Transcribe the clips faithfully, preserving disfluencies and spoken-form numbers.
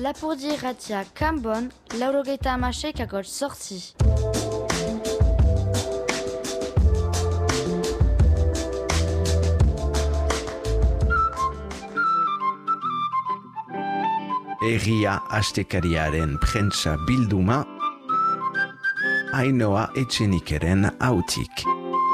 Lapurdi irratia Kanbon, laurogeita hamasei kakotx sortzi. Egia astekariaren prentsa bilduma, Ainoa Etxenikeren hautik.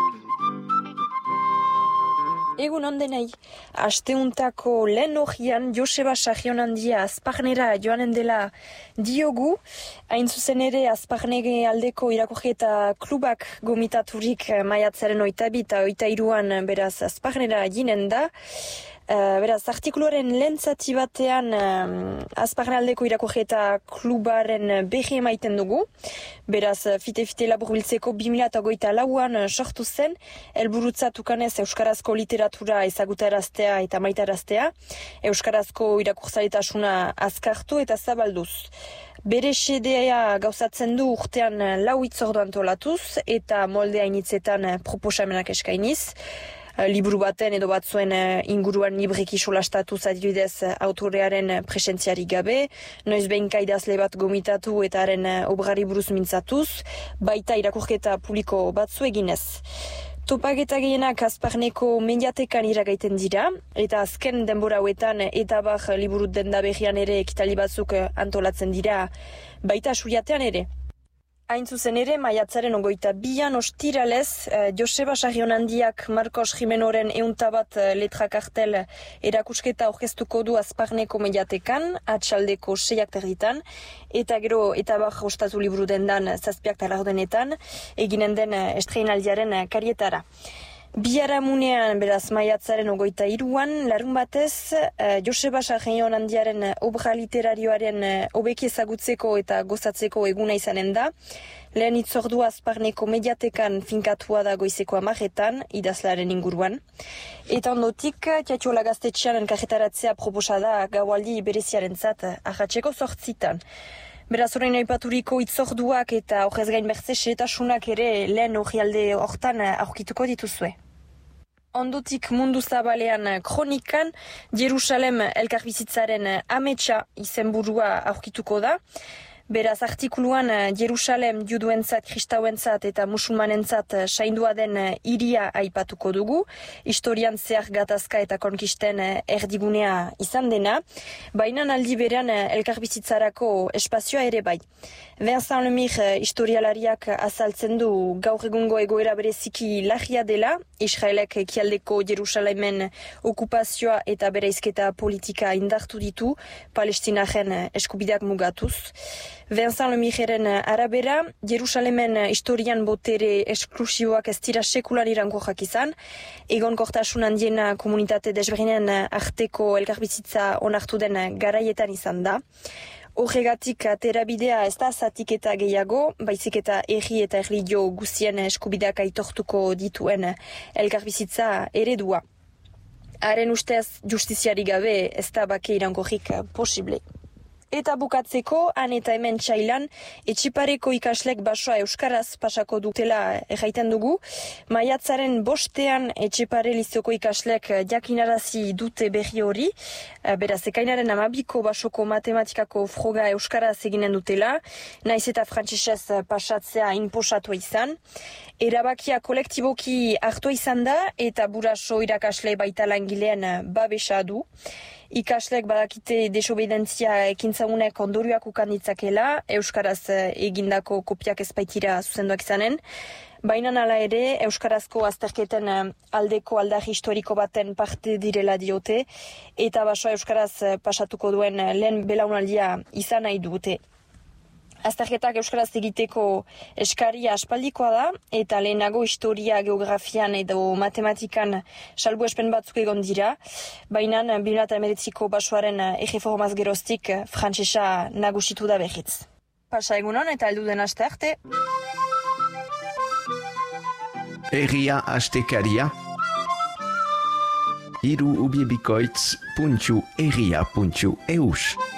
Egun ondenei, asteuntako lehen horian Joseba Sagionandia Azparnera joanen dela diogu, hain zuzen ere Azparnege aldeko irakurketa klubak gomitaturik maiatzaren oitabi eta oita iruan beraz Azparnera ginen da. Uh, beraz, artikuluaren lehen zati batean uh, Azparnaldeko irakurketa klubaren behi emaiten dugu. Beraz, fite-fite labur biltzeko bi mila hogeita lauan sortu zen, helburutzat ukanez euskarazko literatura ezagutaraztea eta maitaraztea, euskarazko irakurtzaletasuna azkartu eta zabalduz. Bere xedea gauzatzen du urtean lau hitzordu antolatuz eta moldea initzetan proposamenak eskainiz. Liburu baten edo batzuen inguruan libreki solastatuz adibidez autorearen presentziari gabe, noiz behinka idazle bat gomitatu eta haren obrari buruz mintzatuz, baita irakurketa publiko batzu eginez. Topaketa gehienak Azparneko mediatekan iragaiten dira, eta azken denbora hauetan eta bar liburu denda behian ere ekitali batzuk antolatzen dira, baita suriatean ere. Hain zuzen ere, maiatzaren ogoita bian ostiralez, eh, Joseba Sagionandiak Marcos Jimenoren eunta bat eh, letra kartel erakusketa aurkeztuko du Azparneko mediatekan, atxaldeko seiak terditan, eta gero eta bar ostatu liburu dendan zazpiak talardenetan, eginen den eh, estreinaldiaren eh, karietara. Biharamunean, beraz, maiatzaren ogoita iruan, larun batez, eh, Joseba Sagionandiaren obra literarioaren eh, hobeki ezagutzeko eta gozatzeko eguna izanen da. Lehen hitzordua Azparneko mediatekan finkatua da goizeko amaretan, idazlaren inguruan. Eta ondotik, Tiatxola gaztetxean enkajetaratzea proposada gaualdi bereziarentzat ahatzeko sortzitan. Beraz, orain aipaturiko hitzorduak eta horrez gain bertze xehetasunak ere lehen orrialde hortan aurkituko dituzue. Ondotik mundu zabalean kronikan, Jerusalem elkarbizitzaren ametsa izenburua aurkituko da. Beraz, artikuluan Jerusalem juduentzat, kristauentzat eta musulmanentzat saindua den hiria aipatuko dugu, historian zehar gatazka eta konkisten erdigunea izan dena, baina aldi berean elkarbizitzarako espazioa ere bai. Vincent Lemire historialariak azaltzen du gaur egungo egoera bereziki larria dela, Israelek ekialdeko Jerusalemen okupazioa eta bereizketa politika indartu ditu, Palestinaren eskubideak mugatuz. Vincent Lemireren arabera, Jerusalemen historian botere esklusiboak ez dira sekulan irankorrak izan, egonkortasun handiena komunitate desberdinen arteko elkarbizitza onartu den garaietan izan da. Horregatik aterabidea ez da zatik eta gehiago, baizik eta erri eta erlijio guztien eskubideak aitortuko dituen elkarbizitza eredua. Haren ustez justiziari gabe ez da bake irankorrik posible. Eta bukatzeko, han eta hemen txailan, etxipareko ikaslek basoa euskaraz pasako dutela erraiten dugu. Maiatzaren bostean etxipare lizioko ikaslek jakinarazi dute berri hori. Beraz, ekainaren amabiko basoko matematikako froga euskaraz eginen dutela, naiz eta frantsesez pasatzea inposatua izan. Erabakia kolektiboki hartua izan da eta buraso irakasle baita langileen babesa du. Ikaslek badakite desobedientzia ekintzagunek ondorioak ukan ditzakela, euskaraz egindako kopiak ez baitira zuzenduak izanen. Baina hala ere, euskarazko azterketen aldeko aldarri historiko baten parte direla diote, eta basoa euskaraz pasatuko duen lehen belaunaldia izan nahi dute. Azterketak euskaraz egiteko eskaria aspaldikoa da, eta lehenago historia, geografian edo matematikan salbuespen batzuk egon dira, baina bi mila hemeretziko basoaren erreformaz geroztik frantsesa nagusitu da berriz. Pasa egunon eta heldu den aste arte. Egia astekaria, hiru ubiebikoitz puntu egia puntu eus.